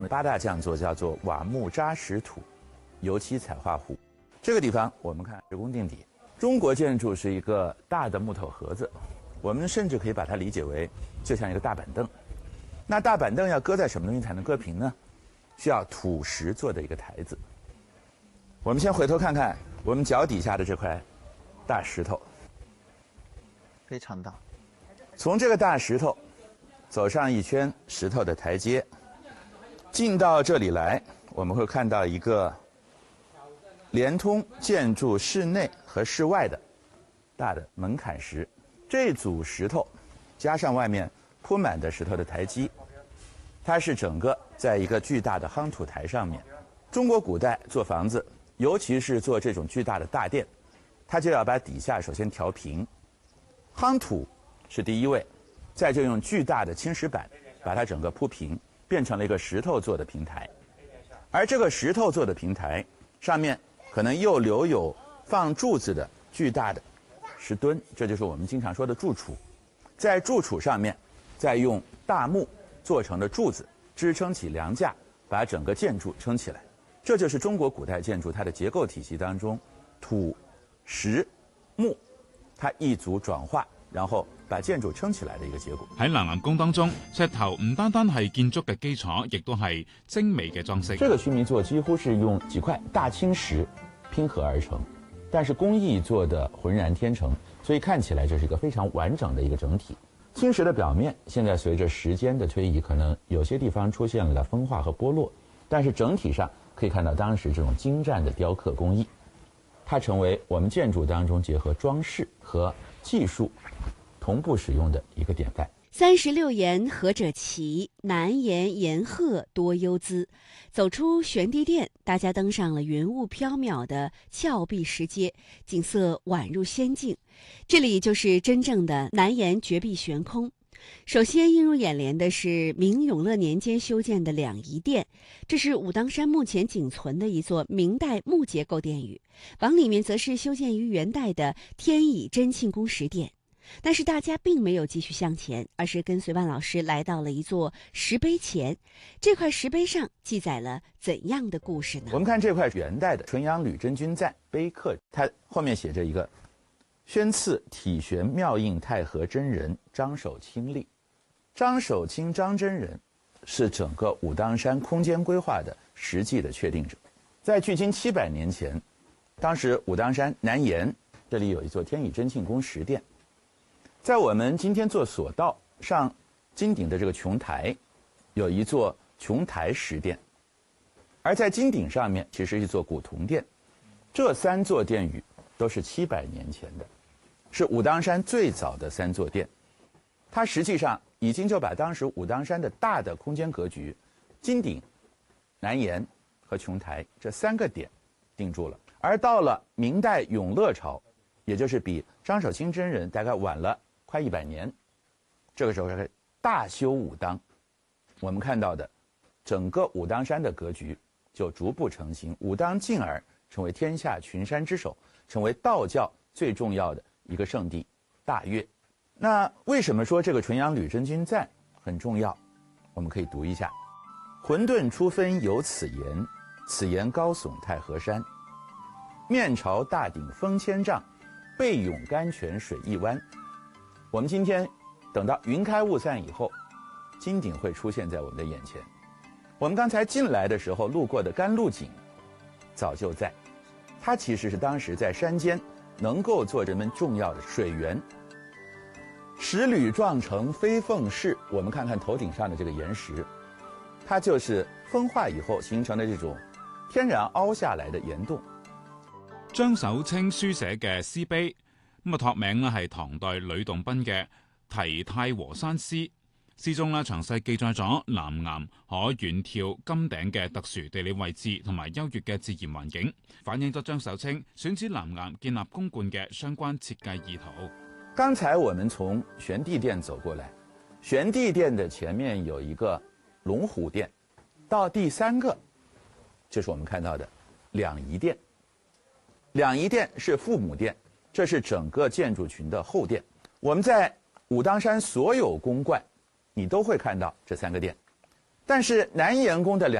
八大匠作叫做瓦木扎实土，油漆彩画糊。这个地方我们看施工定底。中国建筑是一个大的木头盒子，我们甚至可以把它理解为就像一个大板凳。那大板凳要搁在什么东西才能搁平呢？需要土石做的一个台子。我们先回头看看我们脚底下的这块大石头， 非常大。 从这个大石头走上一圈石头的台阶，进到这里来，我们会看到一个连通建筑室内和室外的大的门槛石。这组石头加上外面铺满的石头的台基，它是整个在一个巨大的夯土台上面。中国古代做房子，尤其是做这种巨大的大殿，它就要把底下首先调平，夯土是第一位，再就用巨大的青石板把它整个铺平，变成了一个石头做的平台。而这个石头做的平台上面可能又留有放柱子的巨大的石墩，这就是我们经常说的柱础。在柱础上面再用大木做成的柱子支撑起梁架，把整个建筑撑起来。这就是中国古代建筑它的结構体系当中土、石、木它一组转化，然後把建築撐起來的一個結果。 喺南岩宮當中，石頭唔單單係建築嘅基礎，亦都係精美嘅裝飾。 這個須彌座幾乎是用幾塊大青石拼合而成，但是工藝做的渾然天成，所以看起來這是一個非常完整的一個整體。青石的表面現在隨着時間的推移，可能有些地方出現了風化和剝落，但是整體上可以看到當時這種精湛的雕刻工藝，它成為我們建築當中結合裝飾和技術同步使用的一個典範。 36岩何者奇，南岩岩壑多幽姿。走出玄帝殿，大家登上了云雾缥缈的峭壁石阶，景色宛入仙境。这里就是真正的南岩绝壁悬空。首先映入眼帘的是明永乐年间修建的两仪殿，这是武当山目前仅存的一座明代木结构殿宇。往里面则是修建于元代的天乙真庆宫石殿。但是大家并没有继续向前，而是跟随万老师来到了一座石碑前。这块石碑上记载了怎样的故事呢？ 我们看这块元代的纯阳吕真君赞碑刻，它后面写着一个宣赐体玄妙应太和真人张守清立。张守清张真人是整个武当山空间规划的实际的确定者。在距今700年前，当时武当山南岩这里有一座天乙真庆宫石殿，在我们今天坐索道上金顶的这个琼台，有一座琼台石殿，而在金顶上面其实是一座古铜殿。这3座殿宇都是700年前的，是武当山最早的3座殿。它实际上已经就把当时武当山的大的空间格局，金顶、南岩和琼台这3个点定住了。而到了明代永乐朝，也就是比张守清真人大概晚了快100年，这个时候是大修武当，我们看到的整个武当山的格局就逐步成型，武当进而成为天下群山之首，成为道教最重要的一个圣地大岳。那为什么说这个纯阳吕真君赞很重要？我们可以读一下：混沌初分有此岩，此岩高耸太和山，面朝大顶峰千丈，背涌甘泉水一湾。我们今天等到云开雾散以后，金顶会出现在我们的眼前。我们刚才进来的时候路过的甘露井早就在，它其实是当时在山间能够做人们重要的水源。石履状成飞凤式，我们看看头顶上的这个岩石，它就是风化以後形成的這種天然凹下來的岩洞。 張守清書寫嘅詩碑，咁託名咧係唐代呂洞賓嘅《題太和山詩》。詩中咧詳細記載咗南岩可遠眺金頂嘅特殊地理位置同埋優越嘅自然環境，反映咗張守清選址南岩建立宮觀嘅相關設計意圖。 剛才我們從玄帝殿走過來，玄帝殿的前面有一個龍虎殿，到第3個就是我們看到的兩儀殿。兩儀殿是父母殿，這是整個建築群的後殿。我們在武當山所有宮觀，你都會看到這3個殿。 但是南岩宫的